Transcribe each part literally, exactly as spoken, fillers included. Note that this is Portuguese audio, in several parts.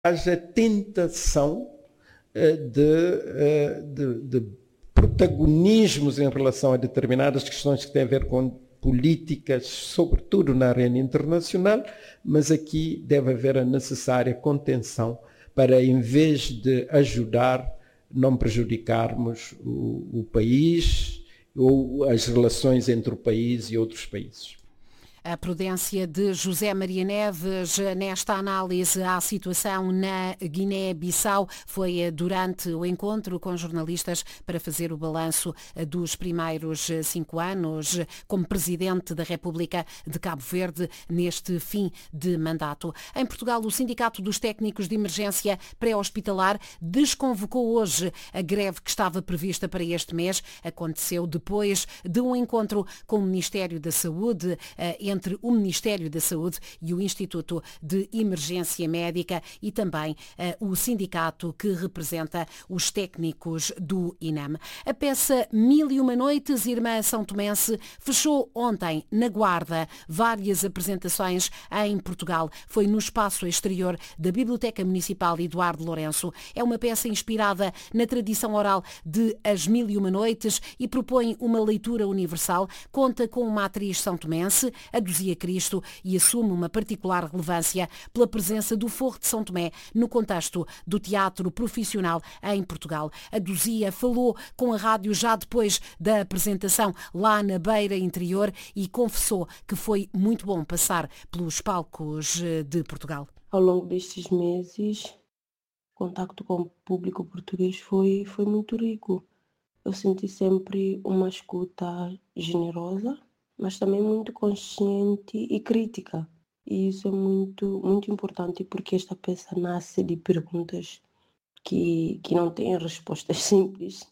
haja tentação de, de, de protagonismos em relação a determinadas questões que têm a ver com políticas, sobretudo na arena internacional, mas aqui deve haver a necessária contenção para, em vez de ajudar, não prejudicarmos o, o país ou as relações entre o país e outros países. A prudência de José Maria Neves nesta análise à situação na Guiné-Bissau foi durante o encontro com jornalistas para fazer o balanço dos primeiros cinco anos como Presidente da República de Cabo Verde neste fim de mandato. Em Portugal, o Sindicato dos Técnicos de Emergência Pré-Hospitalar desconvocou hoje a greve que estava prevista para este mês. Aconteceu depois de um encontro com o Ministério da Saúde, entre o Ministério da Saúde e o Instituto de Emergência Médica e também uh, o sindicato que representa os técnicos do INEM. A peça Mil e Uma Noites, Irmã São Tomense, fechou ontem na Guarda várias apresentações em Portugal. Foi no espaço exterior da Biblioteca Municipal Eduardo Lourenço. É uma peça inspirada na tradição oral de As Mil e Uma Noites e propõe uma leitura universal. Conta com uma atriz são tomense, a Duzia Cristo, e assume uma particular relevância pela presença do Forro de São Tomé no contexto do teatro profissional em Portugal. A Duzia falou com a rádio já depois da apresentação lá na Beira Interior e confessou que foi muito bom passar pelos palcos de Portugal. Ao longo destes meses, o contacto com o público português foi, foi muito rico. Eu senti sempre uma escuta generosa, mas também muito consciente e crítica. E isso é muito, muito importante porque esta peça nasce de perguntas que, que não têm respostas simples.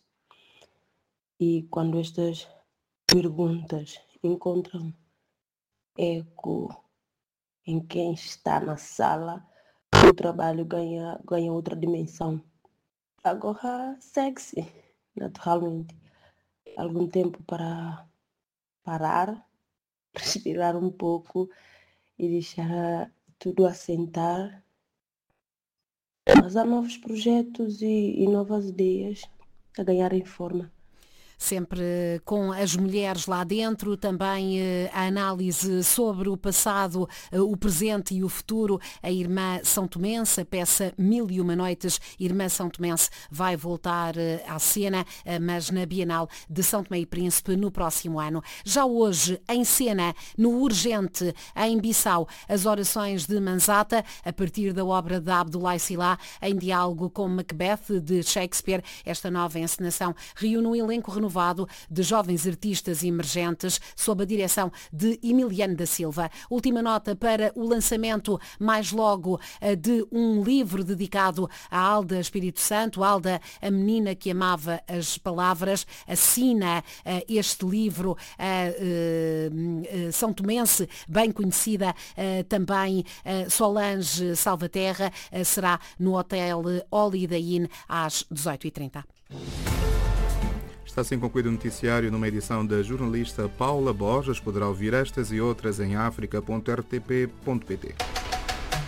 E quando estas perguntas encontram eco em quem está na sala, o trabalho ganha, ganha outra dimensão. Agora segue-se, naturalmente. Algum tempo para parar, respirar um pouco e deixar tudo assentar. Mas há novos projetos e, e novas ideias a ganharem forma. Sempre com as mulheres lá dentro, também a análise sobre o passado, o presente e o futuro. A Irmã São Tomense, a peça Mil e Uma Noites, Irmã São Tomense, vai voltar à cena, mas na Bienal de São Tomé e Príncipe no próximo ano. Já hoje, em cena, no Urgente, em Bissau, as orações de Manzata, a partir da obra de Abdoulaye Sylla, em diálogo com Macbeth, de Shakespeare. Esta nova encenação reúne um elenco renovado de jovens artistas emergentes sob a direção de Emiliano da Silva. Última nota para o lançamento mais logo de um livro dedicado à Alda Espírito Santo. Alda, a menina que amava as palavras, assina este livro a São Tomense, bem conhecida também Solange Salvaterra. Será no Hotel Holiday Inn às dezoito e trinta. Está assim concluído o noticiário numa edição da jornalista Paula Borges. Poderá ouvir estas e outras em africa ponto r t p ponto p t.